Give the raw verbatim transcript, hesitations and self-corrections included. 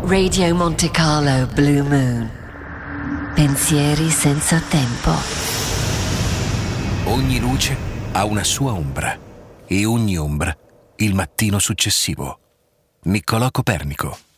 Radio Monte Carlo Blue Moon. Pensieri senza tempo. Ogni luce ha una sua ombra e ogni ombra il mattino successivo. Niccolò Copernico.